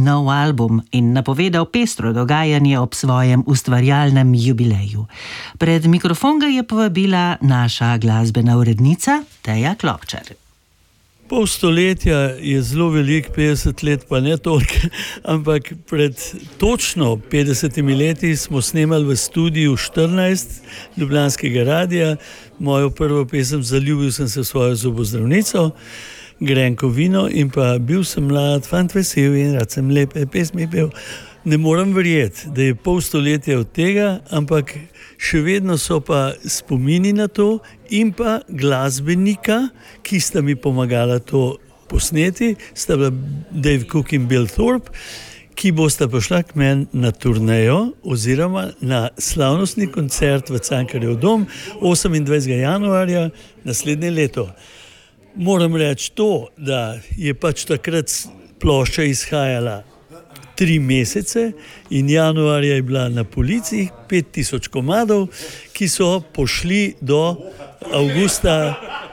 nov album in napovedal pestro dogajanje ob svojem ustvarjalnem jubileju. Pred mikrofon ga je povabila naša glasbena urednica Teja Klopčar. Pol stoletja je zelo veliko, 50 let pa ne toliko, ampak pred točno 50 leti smo snemali v studiu 14 Ljubljanskega radia mojo prvo pesem Zaljubil sem se v svojo zobozdravnico, grenko vino, in pa bil sem mlad, fant vesel in rad sem lepe pesmi pel. Ne moram verjeti, da je pol stoletja od tega, ampak še vedno so pa spomini na to in pa glasbenika, ki sta mi pomagala to posneti, sta bila Dave Cook in Bill Thorpe, ki bosta prišla k meni na turnejo oziroma na slavnostni koncert v Cankarjev dom 28. januarja naslednje leto. Moram reči to, da je pač takrat plošča izhajala 3 mesece in januarja je bila na policiji 5000 komadov, ki so pošli do avgusta,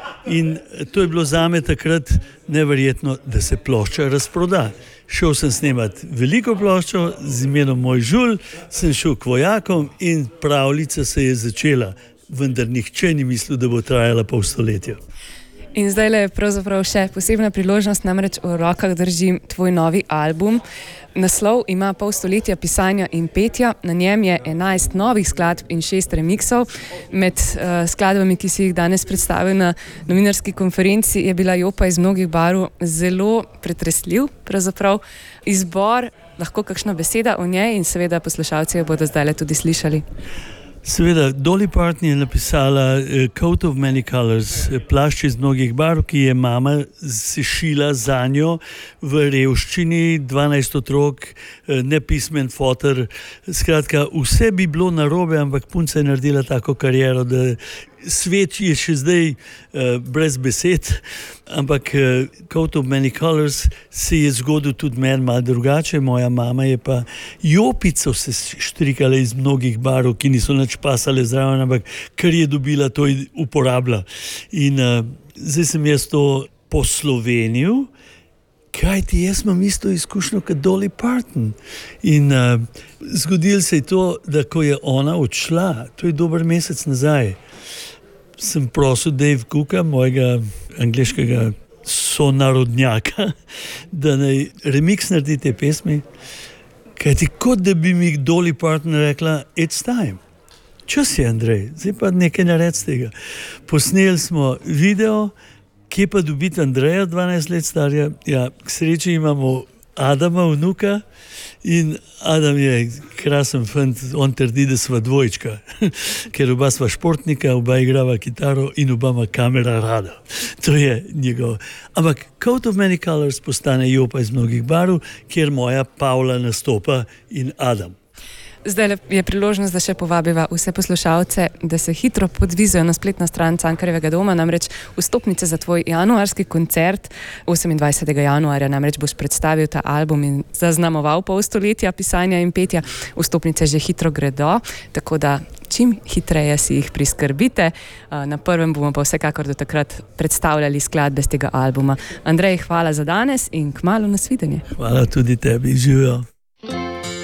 in to je bilo zame takrat neverjetno, da se plošča razproda. Šel sem snemati veliko ploščo z imenom Moj žulj, sem šel k vojakom in pravljica se je začela, vendar nihče ni mislil, da bo trajala pol stoletja. In zdaj je pravzaprav še posebna priložnost, namreč v rokah držim tvoj novi album. Naslov ima Pol stoletja pisanja in petja, na njem je 11 novih skladb in 6 remiksov. Med skladbami, ki si jih danes predstavil na novinarski konferenci, je bila Jopa iz mnogih barv zelo pretresljiv, pravzaprav izbor, lahko kakšna beseda o njej in seveda poslušalci jo bodo zdaj tudi slišali. Seveda, Dolly Parton je napisala Coat of Many Colors, plašč iz mnogih barv, ki je mama sešila za njo v revščini, 12 otrok, nepismen foter. Skratka, vse bi bilo narobe, ampak punca je naredila tako kariero, da svet je še zdaj brez besed, ampak Coat of Many Colors se je zgodil tudi meni malo drugače. Moja mama je pa jopico se štrikala iz mnogih barv, ki niso nič pasale zraven, ampak kar je dobila, to je uporabila. In zdaj sem jaz to poslovenil, kajti jaz imam isto izkušnjo kot Dolly Parton. In zgodilo se je to, da ko je ona odšla, to je dober mesec nazaj, sem prosil Dave Cooka, mojega angleškega sonarodnjaka, da naj remix naredi te pesmi, kajti kot da bi mi Dolly Parton rekla, it's time. Čas je, Andrej, zdaj pa nekaj naredi z tega. Posneli smo video, kje pa dobiti Andreja, 12 let starja. Ja, k sreči imamo Adama, vnuka, in Adam je krasen fant, on trdi, da sva dvojčka, ker oba sva športnika, oba igrava kitaro in oba ima kamera rada. To je njegov. Ampak Coat of Many Colors postane Jopa iz mnogih barv, kjer moja Pavla nastopa in Adam. Zdaj je priložnost, da še povabiva vse poslušalce, da se hitro podvizajo na spletno stran Cankarjevega doma, namreč vstopnice za tvoj januarski koncert 28. januarja, namreč boš predstavil ta album in zaznamoval pol stoletja pisanja in petja. Vstopnice že hitro gredo, tako da čim hitreje si jih priskrbite. Na prvem bomo pa vsekakor do takrat predstavljali skladbe z tega albuma. Andrej, hvala za danes in kmalu nasvidenje. Hvala tudi tebi, živijo.